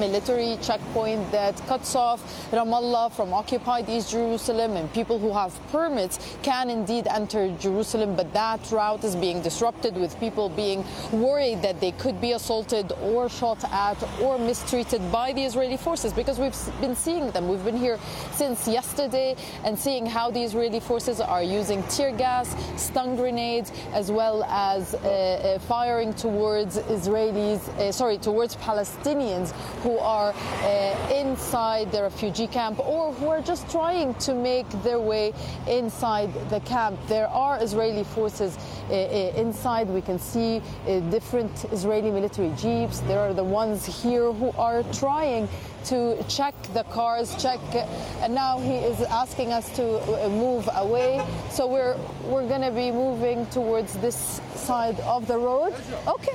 military checkpoint that cuts off Ramallah from occupied East Jerusalem, and people who have permits can indeed enter Jerusalem, but that route is being disrupted, with people being worried that they could be assaulted or shot at or mistreated by the Israeli forces, because we've been seeing them. We've been here since yesterday and seeing how the Israeli forces are using tear gas, stun grenades, as well as firing towards towards Palestinians who are inside the refugee camp or who are just trying to make their way inside the camp. There are Israeli forces inside. We can see different Israeli military jeeps. There are the ones here who are trying to check the cars, and now he is asking us to move away. So we're going to be moving towards this side of the road. Okay.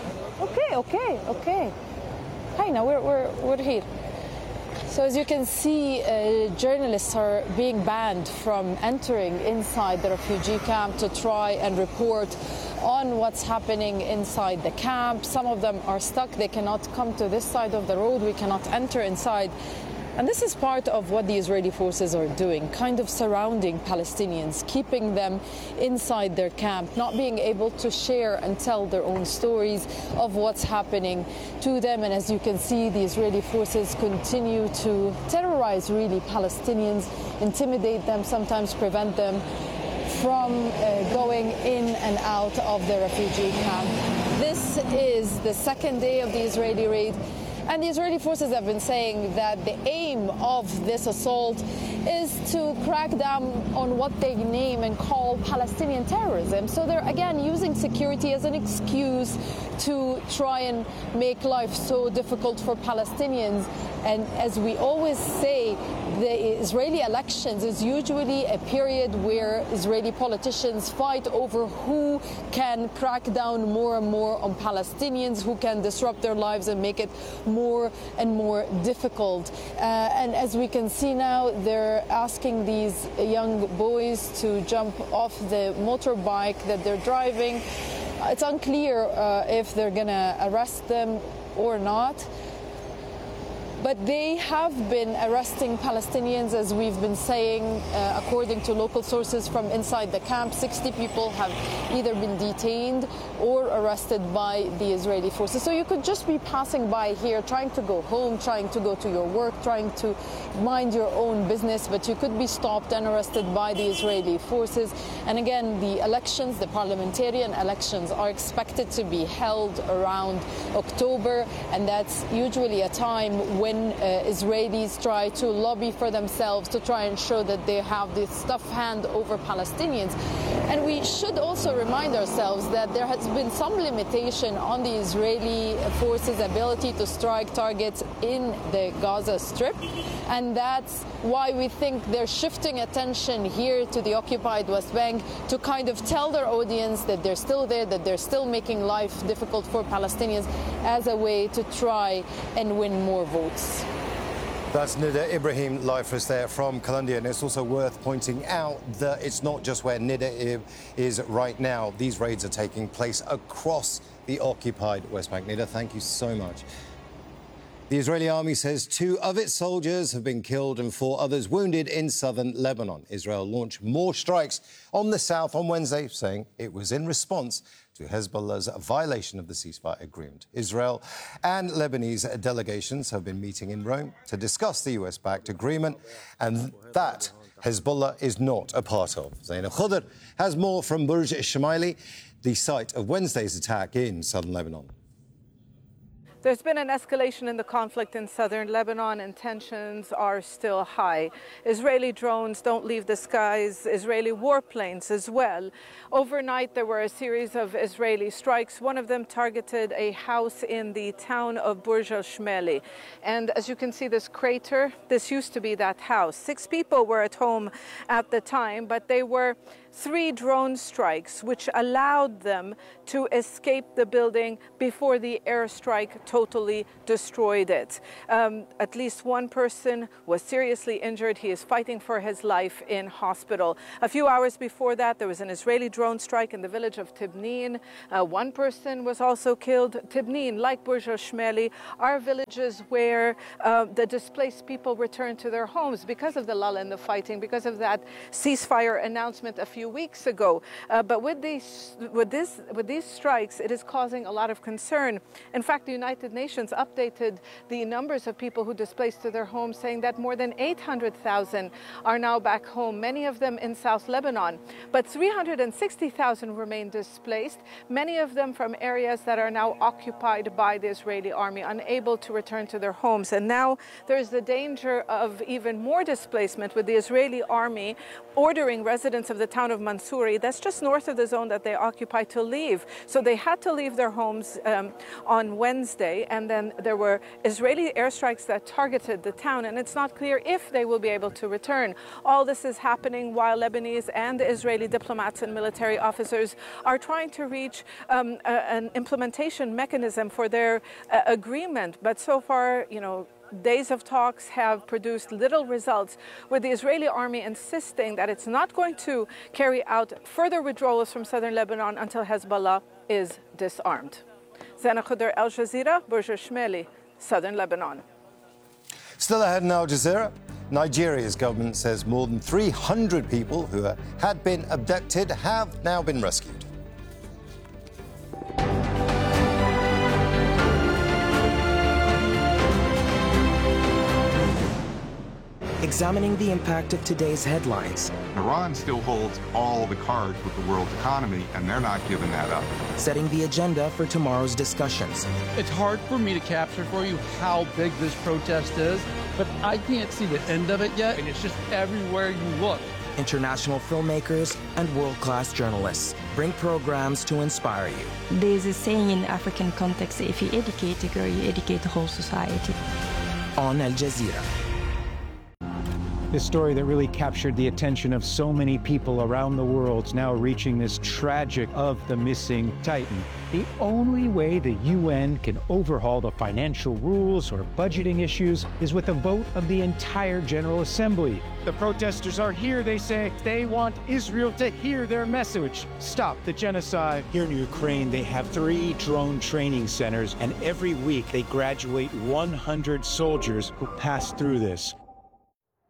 Hi, now we're here. So as you can see, journalists are being banned from entering inside the refugee camp to try and report on what's happening inside the camp. Some of them are stuck. They cannot come to this side of the road. We cannot enter inside. And this is part of what the Israeli forces are doing, kind of surrounding Palestinians, keeping them inside their camp, not being able to share and tell their own stories of what's happening to them. And as you can see, the Israeli forces continue to terrorize really Palestinians, intimidate them, sometimes prevent them from going in and out of the refugee camp. This is the second day of the Israeli raid. And the Israeli forces have been saying that the aim of this assault is to crack down on what they name and call Palestinian terrorism. So they're, again, using security as an excuse to try and make life so difficult for Palestinians. And as we always say, the Israeli elections is usually a period where Israeli politicians fight over who can crack down more and more on Palestinians, who can disrupt their lives and make it more and more difficult. And as we can see now, they're asking these young boys to jump off the motorbike that they're driving. It's unclear if they're going to arrest them or not. But they have been arresting Palestinians, as we've been saying, according to local sources from inside the camp. 60 people have either been detained or arrested by the Israeli forces. So you could just be passing by here, trying to go home, trying to go to your work, trying to mind your own business, but you could be stopped and arrested by the Israeli forces. And again, the elections, the parliamentarian elections, are expected to be held around October, and that's usually a time when Israelis try to lobby for themselves to try and show that they have this tough hand over Palestinians. And we should also remind ourselves that there has been some limitation on the Israeli forces' ability to strike targets in the Gaza Strip. And that's why we think they're shifting attention here to the occupied West Bank to kind of tell their audience that they're still there, that they're still making life difficult for Palestinians as a way to try and win more votes. That's Nida Ibrahim live for us there from Colombia. And it's also worth pointing out that it's not just where Nida is right now. These raids are taking place across the occupied West Bank. Nida, thank you so much. The Israeli army says 2 of its soldiers have been killed and 4 others wounded in southern Lebanon. Israel launched more strikes on the south on Wednesday, saying it was in response to Hezbollah's violation of the ceasefire agreement. Israel and Lebanese delegations have been meeting in Rome to discuss the US-backed agreement, and that Hezbollah is not a part of. Zainab Khudr has more from Burj Ishmaili, the site of Wednesday's attack in southern Lebanon. There's been an escalation in the conflict in southern Lebanon, and tensions are still high. Israeli drones don't leave the skies, Israeli warplanes as well. Overnight, there were a series of Israeli strikes. One of them targeted a house in the town of Burj al-Shmali. And as you can see, this crater, this used to be that house. 6 people were at home at the time, but they were 3 drone strikes, which allowed them to escape the building before the airstrike totally destroyed it. At least one person was seriously injured. He is fighting for his life in hospital. A few hours before that, there was an Israeli drone strike in the village of Tibnin. One person was also killed. Tibnin, like Burj al-Shmeli, are villages where the displaced people returned to their homes because of the lull in the fighting, because of that ceasefire announcement a few weeks ago. But with these strikes, it is causing a lot of concern. In fact, the United Nations updated the numbers of people who displaced to their homes, saying that more than 800,000 are now back home, many of them in South Lebanon. But 360,000 remain displaced, many of them from areas that are now occupied by the Israeli army, unable to return to their homes. And now there's the danger of even more displacement, with the Israeli army ordering residents of the town of Mansouri, that's just north of the zone that they occupy, to leave. So they had to leave their homes on Wednesday, and then there were Israeli airstrikes that targeted the town, and it's not clear if they will be able to return. All this is happening while Lebanese and Israeli diplomats and military officers are trying to reach an implementation mechanism for their agreement. But so far, days of talks have produced little results, with the Israeli army insisting that it's not going to carry out further withdrawals from southern Lebanon until Hezbollah is disarmed. Zana Khuder, Al Jazeera, Burj al-Shmeli, southern Lebanon. Still ahead in Al Jazeera, Nigeria's government says more than 300 people who had been abducted have now been rescued. Examining the impact of today's headlines. Iran still holds all the cards with the world's economy, and they're not giving that up. Setting the agenda for tomorrow's discussions. It's hard for me to capture for you how big this protest is, but I can't see the end of it yet, and it's just everywhere you look. International filmmakers and world-class journalists bring programs to inspire you. There's a saying in African context, if you educate a girl, you educate the whole society. On Al Jazeera. This story that really captured the attention of so many people around the world is now reaching this tragic of the missing Titan. The only way the UN can overhaul the financial rules or budgeting issues is with a vote of the entire General Assembly. The protesters are here, they say. They want Israel to hear their message. Stop the genocide. Here in Ukraine, they have 3 drone training centers, and every week they graduate 100 soldiers who pass through this.